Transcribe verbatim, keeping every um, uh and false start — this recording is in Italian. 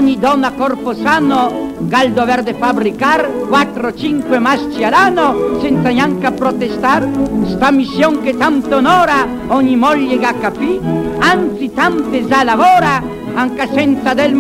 ogni donna corpo sano, galdo verde fabbricar, quattro cinque masci all'anno, senza neanche protestar, sta missione che tanto onora ogni moglie che capì, anzi tante già lavora, anche senza del